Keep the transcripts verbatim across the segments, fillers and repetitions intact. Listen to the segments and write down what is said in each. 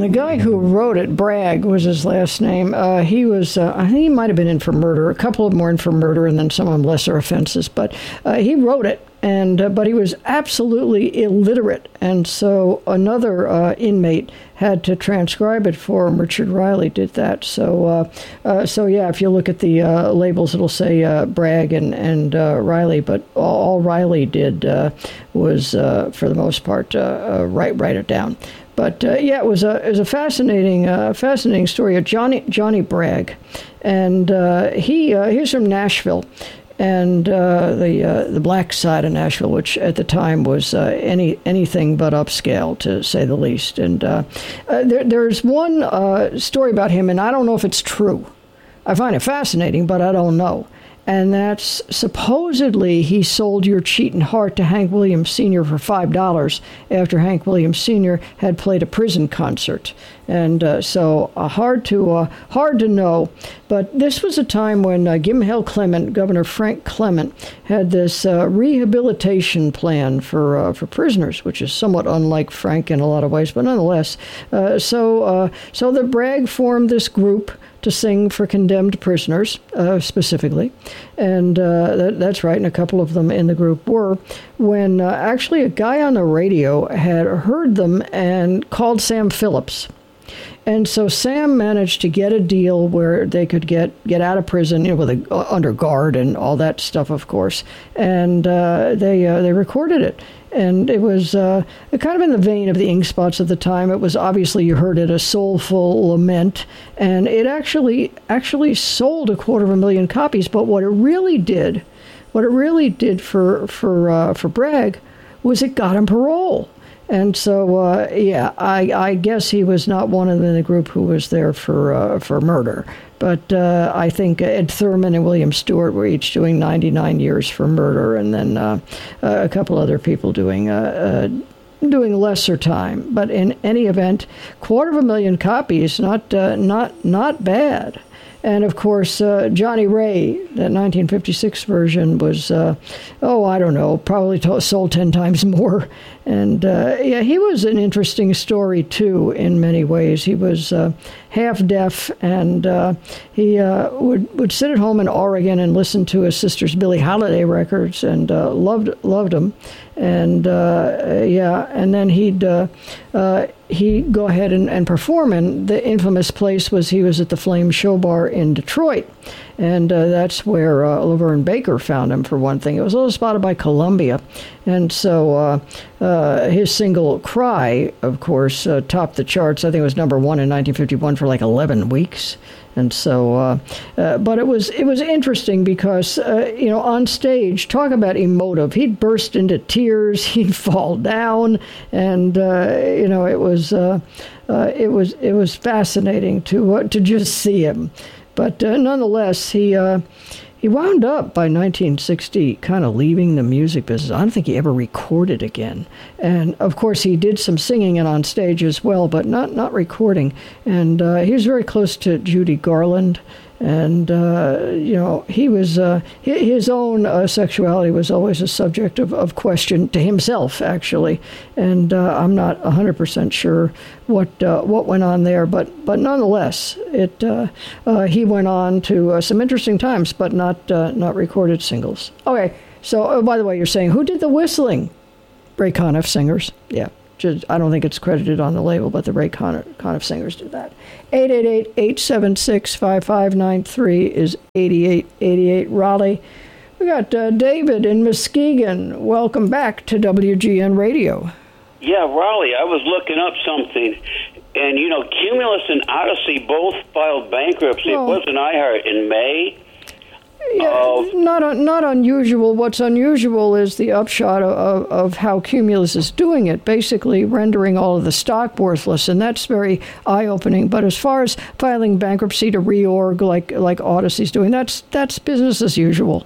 and the guy who wrote it, Bragg was his last name. Uh, he was, uh, I think he might have been in for murder. A couple of them were in for murder, and then some of them lesser offenses. But uh, he wrote it, and uh, but he was absolutely illiterate, and so another uh, inmate had to transcribe it for him. Richard Riley did that. So, uh, uh, so yeah, if you look at the uh, labels, it'll say uh, Bragg and and uh, Riley, but all, all Riley did uh, was, uh, for the most part, uh, uh, write write it down. But uh, yeah, it was a it was a fascinating uh, fascinating story of Johnny Johnny Bragg, and uh, he uh, he's from Nashville, and uh, the uh, the black side of Nashville, which at the time was uh, any anything but upscale, to say the least. And uh, uh, there, there's one uh, story about him, and I don't know if it's true. I find it fascinating, but I don't know. And that's supposedly he sold Your Cheatin' Heart to Hank Williams Senior for five dollars after Hank Williams Senior had played a prison concert. And uh, so uh, hard to uh, hard to know. But this was a time when uh, Gimhale Clement, Governor Frank Clement, had this uh, rehabilitation plan for uh, for prisoners, which is somewhat unlike Frank in a lot of ways, but nonetheless. Uh, so uh, so the Bragg formed this group to sing for condemned prisoners, uh, specifically. And uh, that, that's right, and a couple of them in the group were, when uh, actually a guy on the radio had heard them and called Sam Phillips. And so Sam managed to get a deal where they could get, get out of prison, you know, with a, uh, under guard and all that stuff, of course. And uh, they uh, they recorded it. And it was uh, kind of in the vein of the Ink Spots at the time. It was obviously, you heard it, a soulful lament. And it actually actually sold a quarter of a million copies. But what it really did, what it really did for for uh, for Bragg was it got him parole. And so, uh, yeah, I, I guess he was not one of them in the group who was there for uh, for murder. But uh, I think Ed Thurman and William Stewart were each doing ninety-nine years for murder, and then uh, a couple other people doing uh, uh, doing lesser time. But in any event, quarter of a million copies, not uh, not not bad. And, of course, uh, Johnny Ray, that nineteen fifty-six version was, uh, oh, I don't know, probably to- sold ten times more. And, uh, yeah, he was an interesting story, too, in many ways. He was uh, half deaf, and uh, he uh, would, would sit at home in Oregon and listen to his sister's Billie Holiday records, and uh, loved loved them. And, uh, yeah, and then he'd... Uh, uh, he'd go ahead and, and perform, and the infamous place was he was at the Flame Show Bar in Detroit, and uh, that's where uh, Laverne Baker found him, for one thing. It was a little spotted by Columbia, and so uh, uh, his single Cry, of course, uh, topped the charts. I think it was number one in nineteen fifty-one for like eleven weeks. And so, uh, uh, but it was it was interesting because, uh, you know, on stage, talk about emotive. He'd burst into tears, he'd fall down, and uh, you know, it was uh, uh, it was it was fascinating to uh, to just see him. But uh, nonetheless, he uh, he wound up by nineteen sixty kind of leaving the music business. I don't think he ever recorded again. And of course, he did some singing and on stage as well, but not not recording. And uh, he was very close to Judy Garland. And, uh, you know, he was, uh, his own uh, sexuality was always a subject of, of question to himself, actually. And uh, I'm not one hundred percent sure what uh, what went on there. But, but nonetheless, it uh, uh, he went on to uh, some interesting times, but not uh, not recorded singles. Okay, so, oh, by the way, you're saying, who did the whistling? Ray Conniff Singers, yeah. I don't think it's credited on the label, but the Ray Conniff Singers did that. eight eight eight, eight seven six, five five nine three is eighty-eight eighty-eight. Raleigh. We got uh, David in Muskegon. Welcome back to W G N Radio. Yeah, Raleigh, I was looking up something. And, you know, Cumulus and Odyssey both filed bankruptcy. Oh. It wasn't iHeart in May. Yeah, uh, not un, not unusual. What's unusual is the upshot of, of how Cumulus is doing it, basically rendering all of the stock worthless, and that's very eye-opening. But as far as filing bankruptcy to reorg, like like Odyssey's doing, that's that's business as usual.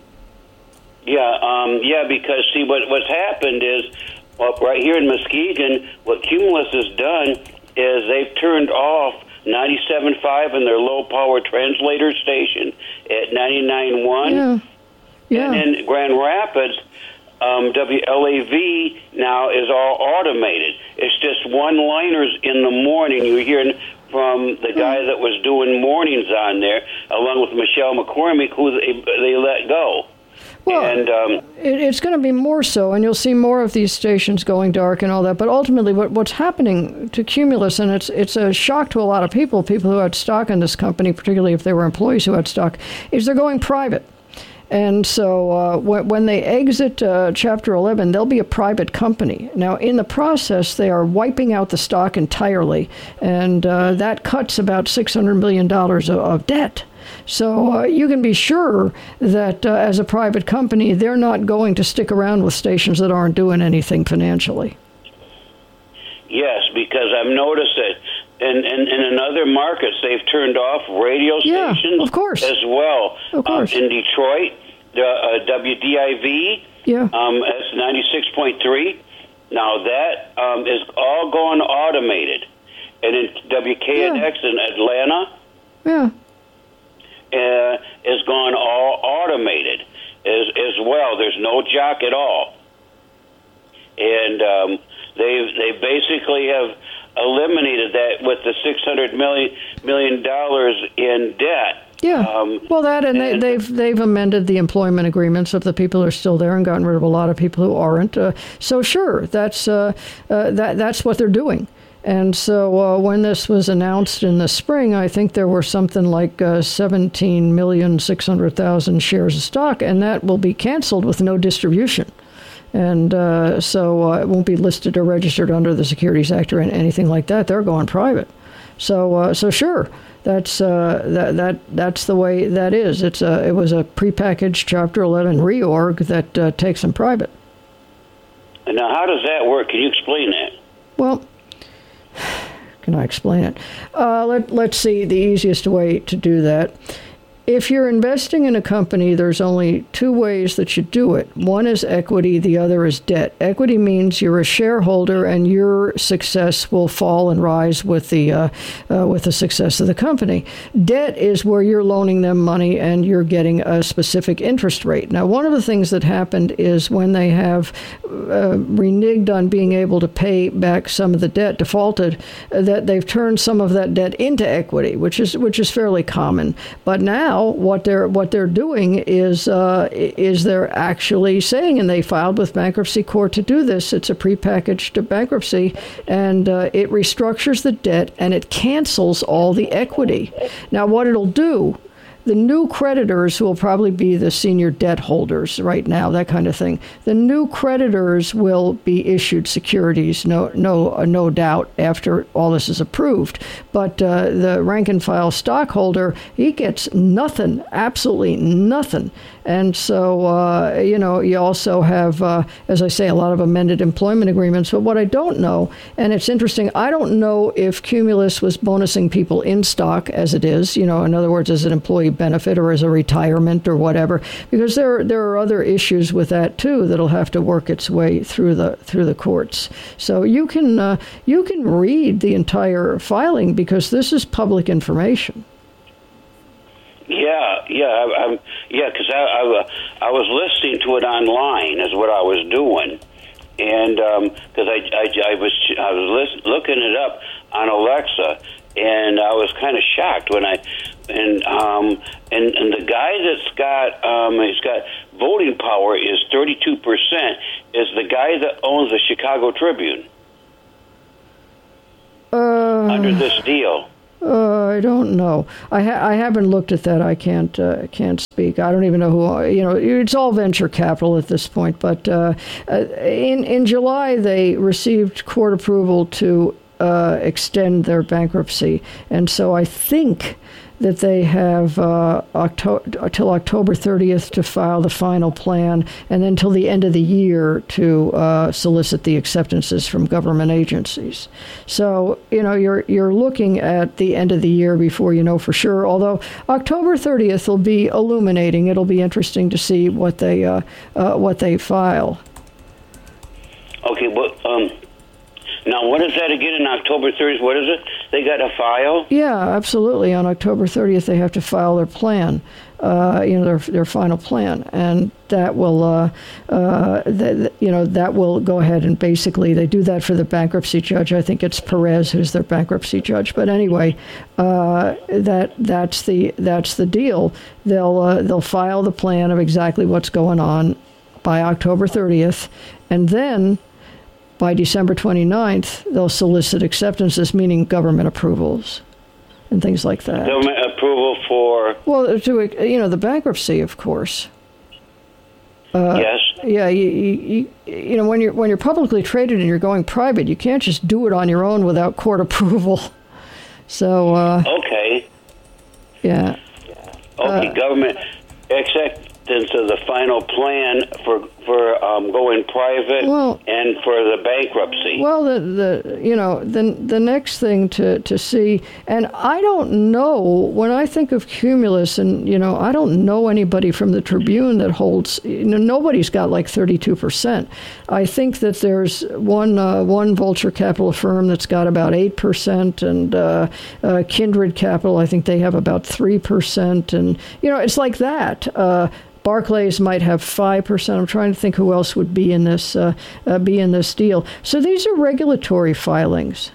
Yeah, um, yeah, because see what what's happened is, well, right here in Muskegon, what Cumulus has done is they've turned off ninety-seven point five in their low-power translator station at ninety-nine point one. Yeah. Yeah. And in Grand Rapids, um, W L A V now is all automated. It's just one-liners in the morning. You're hearing from the guy that was doing mornings on there, along with Michelle McCormick, who they, they let go. Well, and, um, it, it's going to be more so, and you'll see more of these stations going dark and all that. But ultimately, what, what's happening to Cumulus, and it's it's a shock to a lot of people, people who had stock in this company, particularly if they were employees who had stock, is they're going private. And so uh, when, when they exit uh, Chapter eleven, they'll be a private company. Now, in the process, they are wiping out the stock entirely, and uh, that cuts about six hundred million dollars of, of debt. So uh, you can be sure that uh, as a private company, they're not going to stick around with stations that aren't doing anything financially. Yes, because I've noticed that in, in, in other markets, they've turned off radio yeah, stations of course. as well. Of course. Um, in Detroit, the uh, W D I V, yeah. um, that's ninety-six point three. Now that um, is all going automated. And in W K N X yeah. in Atlanta, yeah. Uh, is gone all automated as as well. There's no jock at all, and um, they they basically have eliminated that with the six hundred million million dollars in debt. Yeah, um, well, that and, and they, they've they've amended the employment agreements of the people who are still there and gotten rid of a lot of people who aren't. Uh, so sure, that's uh, uh, that that's what they're doing. And so uh, when this was announced in the spring, I think there were something like uh, seventeen million six hundred thousand shares of stock, and that will be canceled with no distribution. And uh, so uh, it won't be listed or registered under the Securities Act or anything like that. They're going private. So uh, so sure, that's uh, that that that's the way that is. It's a, it was a prepackaged Chapter eleven reorg that uh, takes them private. And now, how does that work? Can you explain that? Well, can I explain it? Uh, let, let's see the easiest way to do that. If you're investing in a company, there's only two ways that you do it. One is equity, the other is debt. Equity means you're a shareholder and your success will fall and rise with the uh, uh, with the success of the company. Debt is where you're loaning them money and you're getting a specific interest rate. Now, one of the things that happened is when they have uh, reneged on being able to pay back some of the debt, defaulted, uh, that they've turned some of that debt into equity, which is which is fairly common. But now what they're what they're doing is uh, is they're actually saying, and they filed with bankruptcy court to do this. It's a prepackaged bankruptcy, and uh, it restructures the debt and it cancels all the equity. Now, what it'll do, the new creditors, who will probably be the senior debt holders right now, that kind of thing, the new creditors will be issued securities, no no, uh, no doubt, after all this is approved. But uh, the rank and file stockholder, he gets nothing, absolutely nothing. And so, uh, you know, you also have, uh, as I say, a lot of amended employment agreements. But what I don't know, and it's interesting, I don't know if Cumulus was bonusing people in stock as it is, you know, in other words, as an employee benefit or as a retirement or whatever, because there there are other issues with that too that'll have to work its way through the through the courts. So you can uh, you can read the entire filing because this is public information. Yeah, yeah, I, I'm, yeah, because I, I, I was listening to it online, is what I was doing, and because um, I, I, I was I was listen, looking it up on Alexa, and I was kind of shocked when I and um and and the guy that's got um he's got voting power is thirty-two percent is the guy that owns the Chicago Tribune uh, under this deal. Uh, I don't know. I ha- I haven't looked at that. I can't uh, can't speak. I don't even know who. You know, it's all venture capital at this point. But uh, in in July, they received court approval to uh, extend their bankruptcy, and so I think that they have uh, October, until October thirtieth to file the final plan, and then till the end of the year to uh, solicit the acceptances from government agencies. So, you know, you're you're looking at the end of the year before you know for sure, although October thirtieth will be illuminating. It'll be interesting to see what they uh, uh, what they file. Okay, well, um, now what is that again in October thirtieth? What is it? They got to file? Yeah, absolutely. On October thirtieth, they have to file their plan. uh, you know, their their final plan, and that will, uh, uh, that, you know, that will go ahead and basically they do that for the bankruptcy judge. I think it's Perez who's their bankruptcy judge. But anyway, uh, that that's the that's the deal. They'll uh, they'll file the plan of exactly what's going on by October thirtieth, and then by December twenty-ninth, they'll solicit acceptances, meaning government approvals and things like that. Government approval for? Well, to, you know, the bankruptcy, of course. Uh, yes. Yeah, you, you, you know, when you're when you're publicly traded and you're going private, you can't just do it on your own without court approval. So. Uh, okay. Yeah. Okay, uh, government acceptance of the final plan for for um, going private well, and for the bankruptcy. Well, the the you know the the next thing to, to see, and I don't know when I think of Cumulus, and you know I don't know anybody from the Tribune that holds. You know, nobody's got like thirty-two percent. I think that there's one uh, one Vulture Capital firm that's got about eight percent, and uh, uh, Kindred Capital, I think they have about three percent, and you know it's like that. Uh, Barclays might have five percent. I'm trying to think who else would be in this uh, uh, be in this deal. So these are regulatory filings.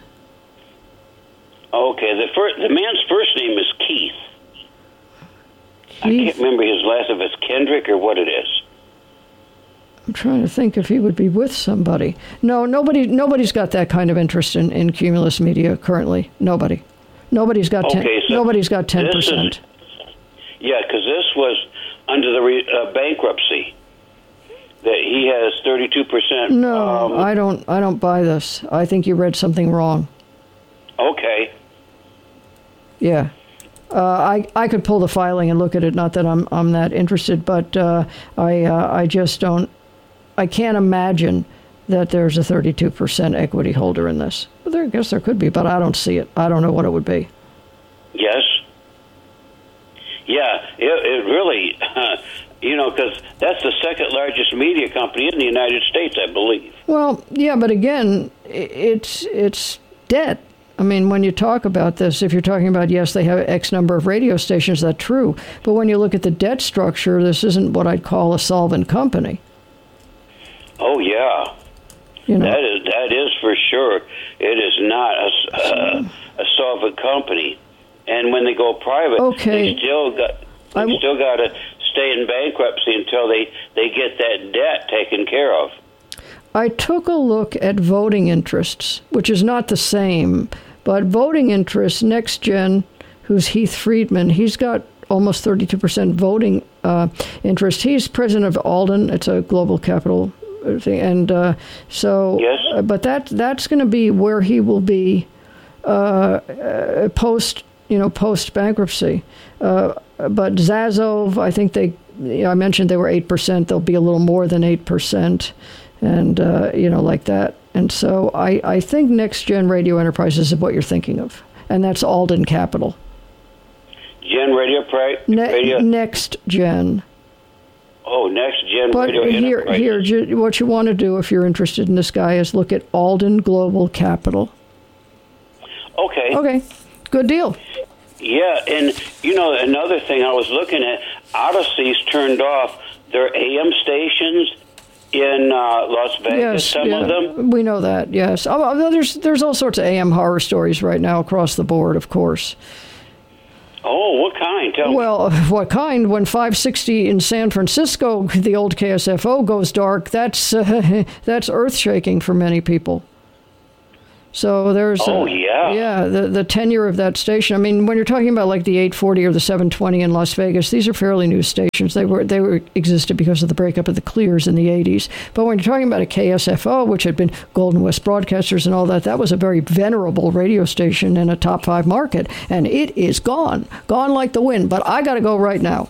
Okay, the first, the man's first name is Keith. Keith. I can't remember his last, if it's Kendrick or what it is. I'm trying to think if he would be with somebody. No, nobody. Nobody's got that kind of interest in, in Cumulus Media currently. Nobody. Nobody's got ten. Okay, so nobody's got ten percent. Yeah, because this was under the re, uh, bankruptcy that he has thirty-two percent. No, um, I don't. I don't buy this. I think you read something wrong. Okay. Yeah. Uh, I I could pull the filing and look at it. Not that I'm I'm that interested, but uh, I uh, I just don't. I can't imagine that there's a thirty-two percent equity holder in this. Well, there, I guess there could be, but I don't see it. I don't know what it would be. Yes. Yeah, it, it really, uh, you know, because that's the second largest media company in the United States, I believe. Well, yeah, but again, it's it's debt. I mean, when you talk about this, if you're talking about, yes, they have X number of radio stations, that's true. But when you look at the debt structure, this isn't what I'd call a solvent company. Oh, yeah. You know, that is that is for sure. It is not a, uh, a solvent company. And when they go private, okay. they still got they w- still got to stay in bankruptcy until they, they get that debt taken care of. I took a look at voting interests, which is not the same, but voting interests, NextGen, who's Heath Friedman, he's got almost thirty-two percent voting uh, interest. He's president of Alden. It's a global capital thing. And uh, so, yes. uh, but that that's going to be where he will be uh, uh, post, you know, post bankruptcy. Uh, but Zazov, I think they, you know, I mentioned they were eight percent. They'll be a little more than eight percent. And, uh, you know, like that. And so I, I think Next Gen Radio Enterprises is what you're thinking of. And that's Alden Capital. Gen Radio, pri- ne- radio? Next Gen. Oh, Next Gen but Radio here, Enterprises. Here, what you want to do if you're interested in this guy is look at Alden Global Capital. Okay. Okay. Good deal. Yeah, and, you know, another thing I was looking at, Odyssey's turned off their A M stations in uh, Las Vegas, yes, some yeah, of them. We know that, yes. Oh, there's there's all sorts of A M horror stories right now across the board, of course. Oh, what kind? Tell well, me. What kind? When five sixty in San Francisco, the old K S F O goes dark, that's uh, that's earth-shaking for many people. So there's oh uh, yeah yeah the the tenure of that station. I mean, when you're talking about like the eight forty or the seven twenty in Las Vegas, these are fairly new stations. They were they were existed because of the breakup of the Clears in the eighties. But when you're talking about a K S F O, which had been Golden West Broadcasters and all that, that was a very venerable radio station in a top five market, and it is gone, gone like the wind. But I got to go right now.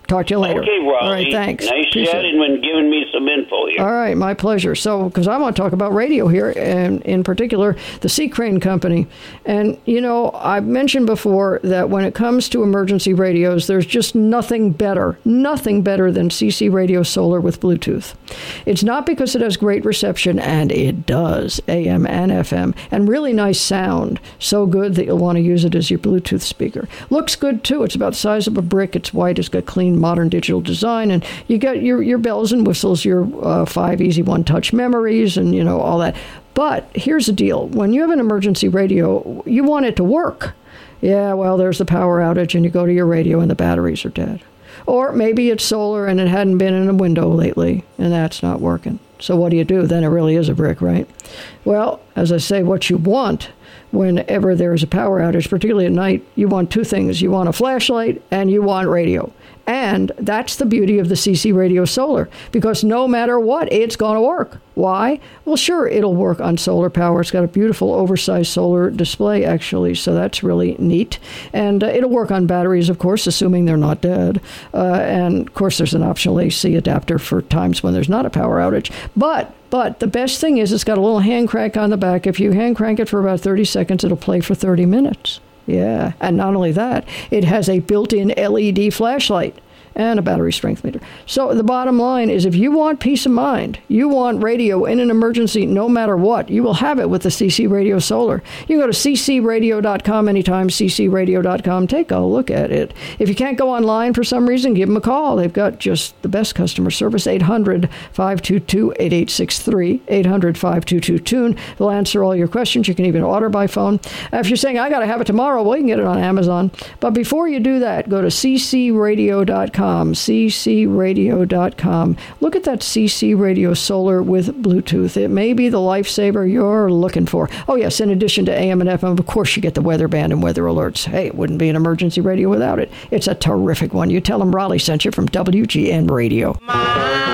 Talk to you later. Okay, Raleigh. All right, thanks. Nice Appreciate chatting and giving me some info here. All right, my pleasure. So, because I want to talk about radio here, and in particular, the C. Crane Company. And, you know, I've mentioned before that when it comes to emergency radios, there's just nothing better, nothing better than C C Radio Solar with Bluetooth. It's not because it has great reception, and it does, A M and F M, and really nice sound, so good that you'll want to use it as your Bluetooth speaker. Looks good, too. It's about the size of a brick. It's white. It's got clean, modern digital design, and you got your, your bells and whistles, your uh, five easy one-touch memories, and, you know, all that. But here's the deal. When you have an emergency radio, you want it to work. Yeah, well, there's the power outage, and you go to your radio, and the batteries are dead. Or maybe it's solar, and it hadn't been in a window lately, and that's not working. So what do you do? Then it really is a brick, right? Well, as I say, what you want whenever there is a power outage, particularly at night, you want two things. You want a flashlight, and you want radio. And that's the beauty of the C C Radio Solar, because no matter what, it's going to work. Why? Well, sure, it'll work on solar power. It's got a beautiful oversized solar display, actually, so that's really neat. And uh, it'll work on batteries, of course, assuming they're not dead. Uh, and, of course, there's an optional A C adapter for times when there's not a power outage. But But the best thing is it's got a little hand crank on the back. If you hand crank it for about thirty seconds, it'll play for thirty minutes. Yeah, and not only that, it has a built-in L E D flashlight and a battery strength meter. So the bottom line is, if you want peace of mind, you want radio in an emergency no matter what, you will have it with the C C Radio Solar. You can go to c c radio dot com anytime, c c radio dot com. Take a look at it. If you can't go online for some reason, give them a call. They've got just the best customer service, eight hundred, five two two, eight eight six three, eight hundred, five two two, tune. They'll answer all your questions. You can even order by phone. If you're saying, I got to have it tomorrow, well, you can get it on Amazon. But before you do that, go to c c radio dot com. c c radio dot com. Look at that C C Radio Solar with Bluetooth. It may be the lifesaver you're looking for. Oh, yes, in addition to A M and F M, of course, you get the weather band and weather alerts. Hey, it wouldn't be an emergency radio without it. It's a terrific one. You tell them Raleigh sent you from W G N Radio.